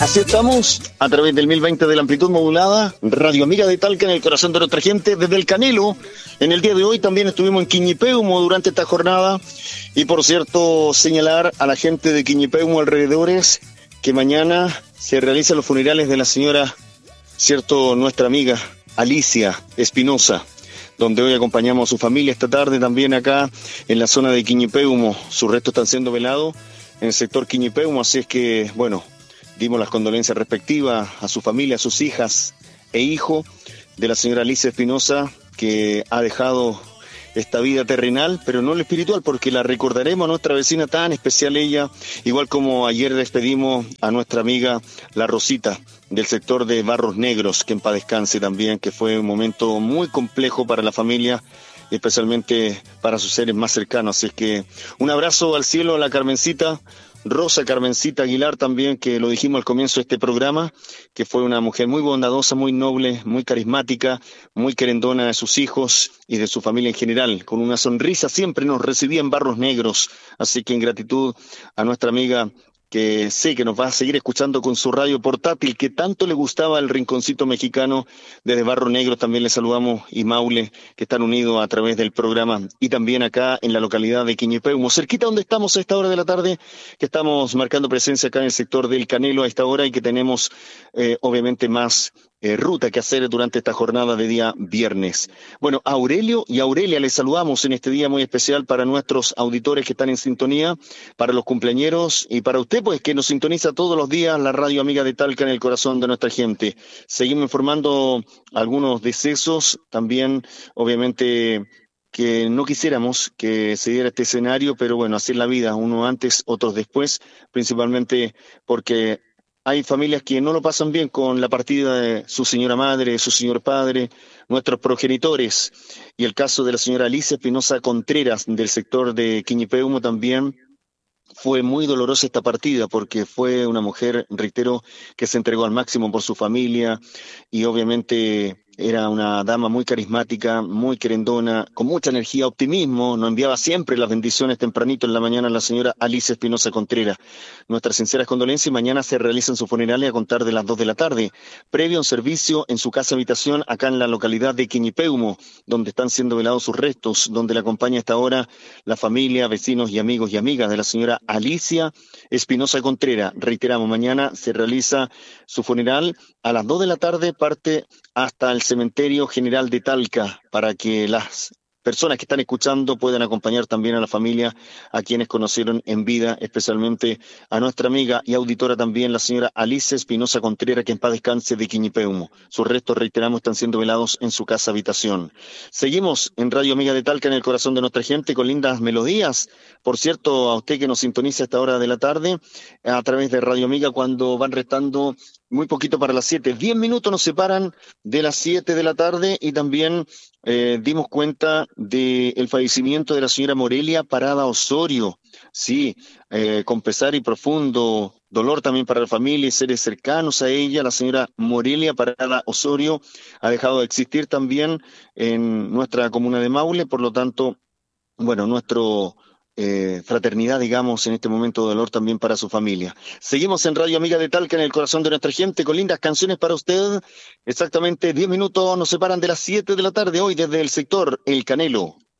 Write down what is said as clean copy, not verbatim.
Así estamos, a través del 1020 de la amplitud modulada, Radio Amiga de Talca en el corazón de nuestra gente, desde el Canelo. En el día de hoy también estuvimos en Quiñipeumo durante esta jornada. Y por cierto, señalar a la gente de Quiñipeumo alrededores que mañana se realizan los funerales de la señora, cierto, nuestra amiga Alicia Espinosa, donde hoy acompañamos a su familia esta tarde también acá en la zona de Quiñipeumo. Sus restos están siendo velados en el sector Quiñipeumo, así es que, bueno, dimos las condolencias respectivas a su familia, a sus hijas e hijo de la señora Alicia Espinosa, que ha dejado esta vida terrenal, pero no la espiritual, porque la recordaremos a nuestra vecina tan especial ella, igual como ayer despedimos a nuestra amiga La Rosita, del sector de Barros Negros, que en paz descanse también, que fue un momento muy complejo para la familia, especialmente para sus seres más cercanos. Así es que un abrazo al cielo a la Carmencita, Rosa Carmencita Aguilar también, que lo dijimos al comienzo de este programa, que fue una mujer muy bondadosa, muy noble, muy carismática, muy querendona de sus hijos y de su familia en general. Con una sonrisa siempre nos recibía en Barros Negros. Así que en gratitud a nuestra amiga, que sé que nos va a seguir escuchando con su radio portátil, que tanto le gustaba el rinconcito mexicano desde Barro Negro. También le saludamos, y Maule, que están unidos a través del programa, y también acá en la localidad de Quiñipeumo, cerquita donde estamos a esta hora de la tarde, que estamos marcando presencia acá en el sector del Canelo a esta hora, y que tenemos obviamente más ruta que hacer durante esta jornada de día viernes. Bueno, a Aurelio y a Aurelia les saludamos en este día muy especial para nuestros auditores que están en sintonía, para los cumpleañeros y para usted, pues, que nos sintoniza todos los días la Radio Amiga de Talca en el corazón de nuestra gente. Seguimos informando algunos decesos, también obviamente que no quisiéramos que se diera este escenario, pero bueno, así es la vida, uno antes, otros después, principalmente porque hay familias que no lo pasan bien con la partida de su señora madre, su señor padre, nuestros progenitores. Y el caso de la señora Alicia Espinosa Contreras, del sector de Quiñipeumo, también fue muy dolorosa esta partida, porque fue una mujer, reitero, que se entregó al máximo por su familia, y obviamente era una dama muy carismática, muy querendona, con mucha energía, optimismo. Nos enviaba siempre las bendiciones tempranito en la mañana la señora Alicia Espinosa Contreras. Nuestras sinceras condolencias, y mañana se realizan sus funerales a contar de las 2 de la tarde, previo a un servicio en su casa habitación acá en la localidad de Quiñipeumo, donde están siendo velados sus restos, donde la acompaña a esta hora la familia, vecinos y amigos y amigas de la señora Alicia Espinosa Contreras. Reiteramos, mañana se realiza su funeral a las 2 de la tarde, parte hasta el Cementerio General de Talca, para que las personas que están escuchando puedan acompañar también a la familia, a quienes conocieron en vida, especialmente a nuestra amiga y auditora también, la señora Alicia Espinosa Contreras, que en paz descanse, de Quiñipeumo. Sus restos, reiteramos, están siendo velados en su casa habitación. Seguimos en Radio Amiga de Talca, en el corazón de nuestra gente, con lindas melodías. Por cierto, a usted que nos sintoniza a esta hora de la tarde, a través de Radio Amiga, cuando van restando muy poquito para las 7. 10 minutos nos separan de las 7 de la tarde, y también dimos cuenta del fallecimiento de la señora Morelia Parada Osorio. Sí, con pesar y profundo dolor también para la familia y seres cercanos a ella, la señora Morelia Parada Osorio ha dejado de existir también en nuestra comuna de Maule. Por lo tanto, bueno, nuestro fraternidad, digamos, en este momento de dolor también para su familia. Seguimos en Radio Amiga de Talca, en el corazón de nuestra gente, con lindas canciones para usted. Exactamente 10 minutos nos separan de las 7 de la tarde, hoy desde el sector El Canelo.